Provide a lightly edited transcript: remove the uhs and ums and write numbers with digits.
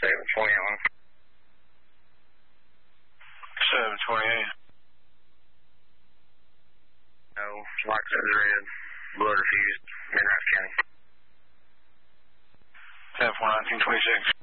720 on. 728. No, like said red. Blood refused. In Rice County. 10-4, 1926.